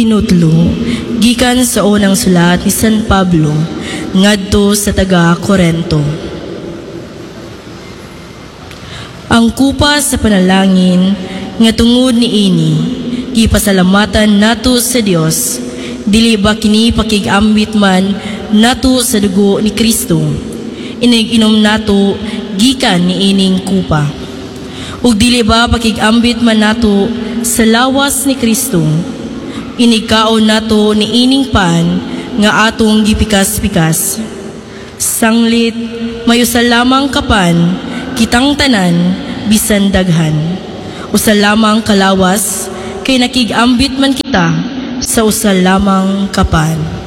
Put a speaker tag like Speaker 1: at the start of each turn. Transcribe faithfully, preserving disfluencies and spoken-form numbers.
Speaker 1: tinutlo gikan sa unang sulat ni San Pablo ngadto sa taga Corinto. Ang kupa sa panalangin nga tungod niini gipasalamatan nato sa Dios, dili ba kini pakigambit man nato sa dugo ni Kristo. Inig-inom nato gikan niining kupa. Ug dili ba pakigambit man nato sa lawas ni Kristo. Inigkaon nato niining pan nga atong gipikas-pikas. Sanglit mayo sa lamang kapan kitang tanan bisan daghan. Usa lamang kalawas kay nakigambit man kita sa usa lamang kapan.